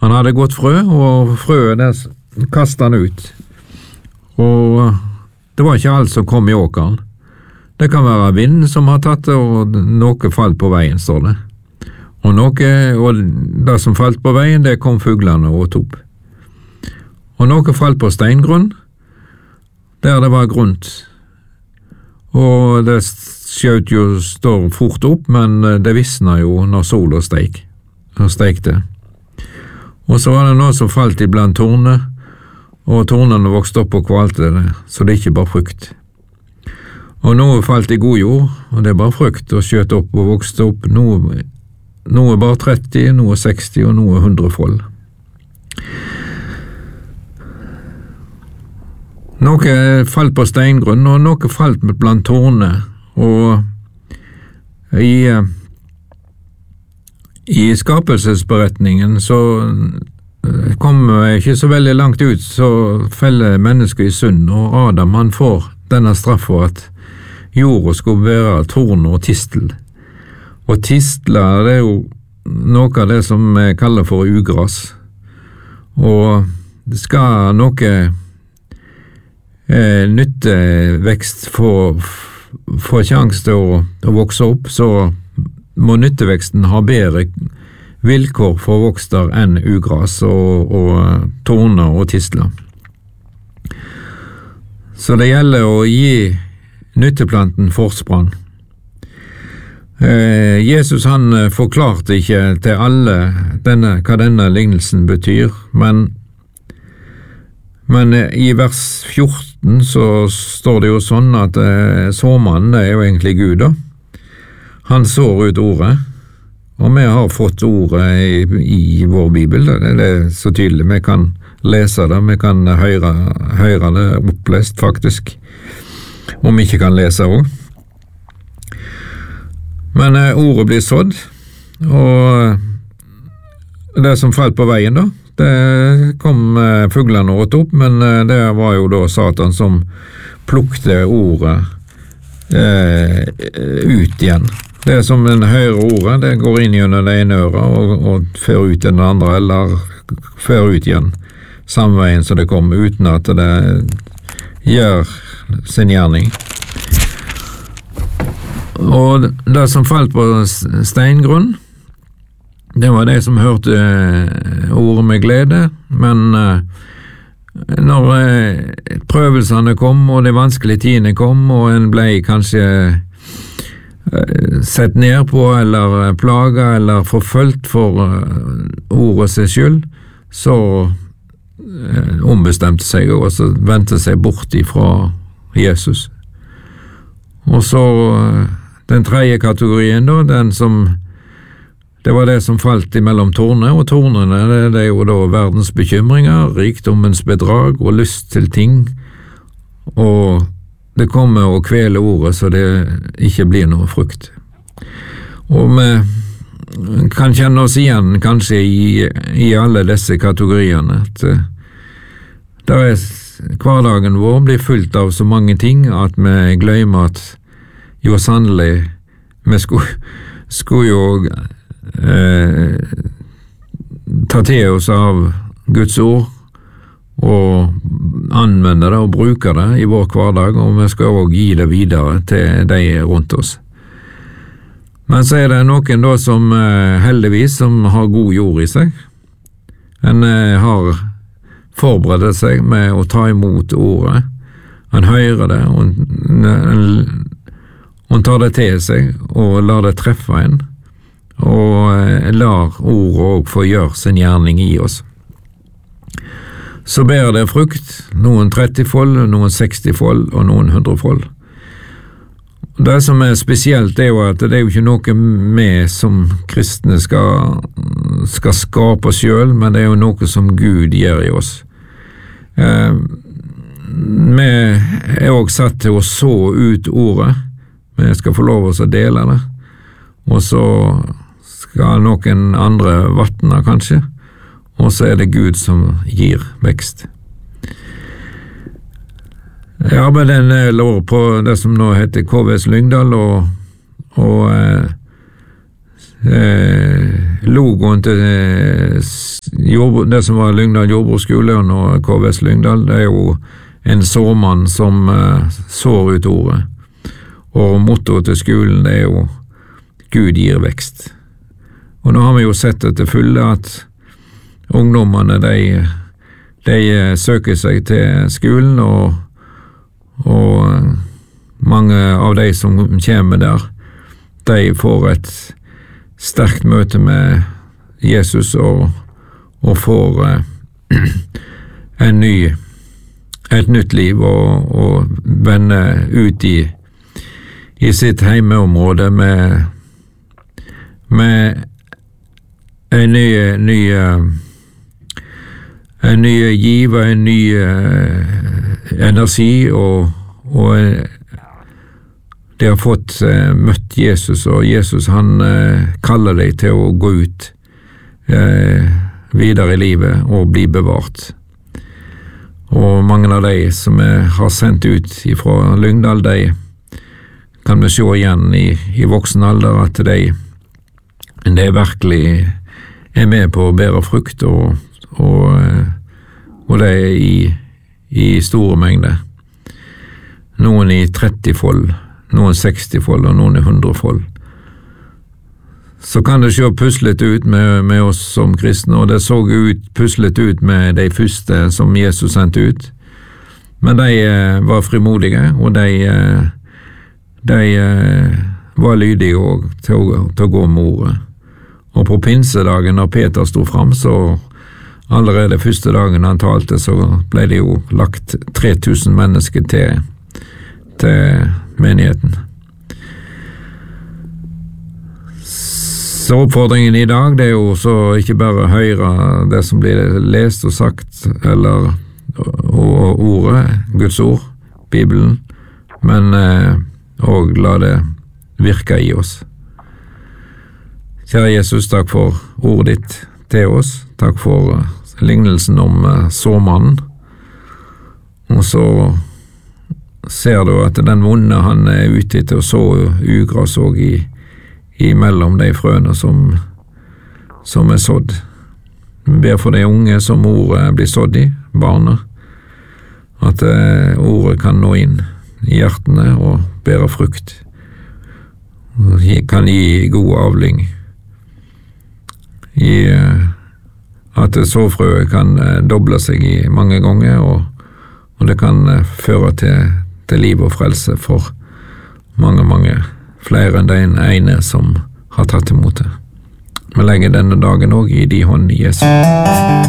Han hadde gått frø, og frøet der kastet han ut. Og det var ikke alt som kom i åkeren. Det kan være vind som har tatt det, og noe falt på veien, står det. Og det som falt på veien, det kom fuglene og åt opp. Og noe falt på steingrunn, der det var grunt. Og det skjøt jo står fort opp, men det visnet jo når sola steikte. Og så var det noe som falt iblant torner, og tornene vokste opp og kvalte det, så det ikke bar frukt. Og noe falt i god jord, og det bar frukt og skjøt opp og vokste opp, noe bar 30, noe 60 og noe 100 fold. Noe falt på steingrunn, og noe falt blant torner, og i skapelsesberetningen så kommer jeg ikke så veldig langt ut, så feller mennesket i synd, og Adam han får denne straff for at jorda skulle være torn og tistel. Og tistler det jo noe av det som vi kaller for ugras, og det skal noe nyttevekst få sjanse til å vokse opp, så må nytteveksten ha bedre vilkår for å vokse der enn ugras og torner og tistler. Så det gjelder å gi nytteplanten forsprang. Jesus han forklarte ikke til alle hva denne lignelsen betyr, men i vers 14 så står det jo sånn at såmannen er jo egentlig Gud da. Han sår ut ordet, og vi har fått ordet i vår bibel, det er så tydelig, vi kan lese det, vi kan høre det opplest faktisk, om vi ikke kan lese også. Men ordet blir sådd, og det som falt på veien da, det kom fuglene åt opp, men det var jo da Satan som plukte ordet ut igjen. Det er som en høyre ordet, det går inn gjennom det ene øret og fører ut den andre, eller fører ut igjen samme veien som det kom, uten at det gjør sin gjerning. Og det som falt på steingrunn, det var det som hørte ordet med glede, men når prøvelsene kom, og de vanskelige tidene kom, og en ble kanskje sett ned på, eller plaga, eller forfølgt for ordet seg skyld, så ombestemte seg og så vendte seg bort ifra Jesus. Og så den tredje kategorien da, det var det som falt imellom tornene, og tornene det er jo da verdens bekymringer, rikdommens bedrag og lyst til ting, og det kommer å kvele ordet så det ikke blir noe frukt. Og vi kan kjenne oss igjen kanskje i alle disse kategoriene, at hverdagen vår blir fylt av så mange ting at vi glemmer at jo sannelig vi skulle jo ta til oss av Guds ord og anvende det og bruke det i vår hverdag, og vi skal også gi det videre til de rundt oss. Men så er det noen da som heldigvis som har god jord i seg. En har forberedt seg med å ta imot ordet. En hører det, og en tar det til seg og lar det treffe en, og lar ordet også få gjøre sin gjerning i oss. Så bærer det frukt, noen 30 fold, noen 60 fold og noen 100 fold. Det som er spesielt er jo at det er jo ikke noe vi som kristne skal skape selv, men det er jo noe som Gud gjør i oss. Vi er også satt til å så ut ordet, vi skal få lov å dele det, og så skal noen andre vattne kanskje, og så er det Gud som gir vekst. Jeg arbeidet en del år på det som nå heter KVS Lyngdal, og logoen til det som var Lyngdal jordbruksskole og nå KVS Lyngdal, det jo en sårmann som sår ut ordet. Og mottoet til skolen det jo Gud gir vekst. Og nå har vi jo sett det til fulle at ungdommene de søker seg til skolen, og mange av de som kommer der, de får et sterkt møte med Jesus og får et nytt liv og vender ut i sitt heimeområde med en ny giv, en ny energi, og de har fått møtt Jesus, og Jesus han kaller deg til å gå ut videre i livet og bli bevart. Og mange av de som har sendt ut fra Lyngdal, de kan vi se igjen i voksen alder at de virkelig med på å bære frukt, og det i store mengder. Noen i 30-fold, noen 60-fold og noen i 100-fold. Så kan det se puslet ut med oss som kristne, og det så puslet ut med de første som Jesus sendte ut. Men de var frimodige, og de var lydige til å gå med ordet. Og på pinsedagen når Peter stod fram, så allerede første dagen han talte, så ble det jo lagt 3000 mennesker til menigheten. Så oppfordringen i dag, det jo så ikke bare høre det som blir lest og sagt, eller og ordet, Guds ord, Bibelen, men og la det virke i oss. Kjære Jesus, takk for ordet ditt til oss. Takk for lignelsen om sårmannen. Og så ser du at den vonde han ute til å så ugras og i mellom de frøene som sådd. Vi ber for de unge som ordet blir sådd i, barna, at ordet kan nå inn i hjertene og bære frukt, og kan gi god avling, at såfrøet kan doble seg i mange ganger, og det kan føre til liv og frelse for mange flere enn den ene som har tatt imot det. Vi legger denne dagen også i de hånd, Jesus.